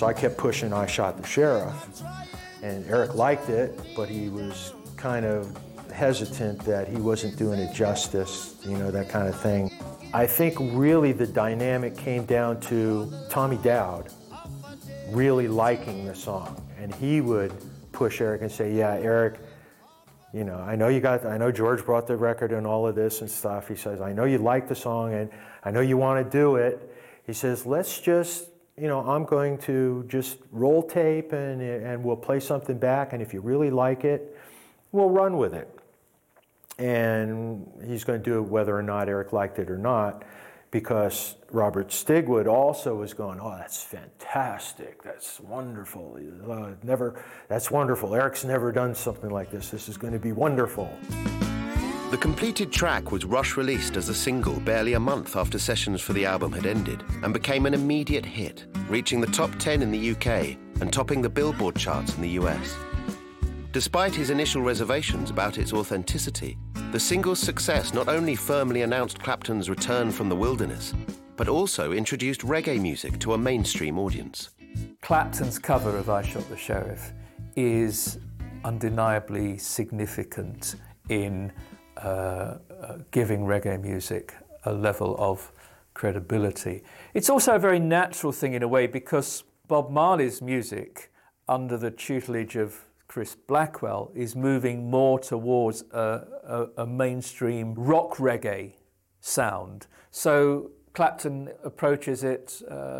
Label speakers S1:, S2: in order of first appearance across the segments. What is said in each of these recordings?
S1: So I kept pushing I Shot the Sheriff, and Eric liked it, but he was kind of hesitant that he wasn't doing it justice, you know, that kind of thing. I think really the dynamic came down to Tommy Dowd really liking the song, and he would push Eric and say, yeah, Eric, you know, I know George brought the record and all of this and stuff. He says, I know you like the song and I know you want to do it. He says, let's just, you know, I'm going to just roll tape and we'll play something back, and if you really like it, we'll run with it. And he's going to do it whether or not Eric liked it or not, because Robert Stigwood also was going, oh, that's fantastic, that's wonderful, that's wonderful, Eric's never done something like this is going to be wonderful.
S2: The completed track was rush-released as a single barely a month after sessions for the album had ended, and became an immediate hit, reaching the top 10 in the UK and topping the Billboard charts in the US. Despite his initial reservations about its authenticity, the single's success not only firmly announced Clapton's return from the wilderness, but also introduced reggae music to a mainstream audience.
S3: Clapton's cover of I Shot the Sheriff is undeniably significant in giving reggae music a level of credibility. It's also a very natural thing in a way, because Bob Marley's music, under the tutelage of Chris Blackwell, is moving more towards a mainstream rock reggae sound. So Clapton approaches it,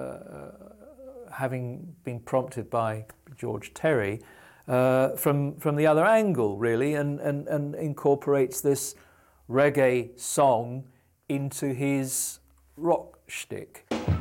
S3: having been prompted by George Terry, from the other angle, really, and incorporates this reggae song into his rock shtick.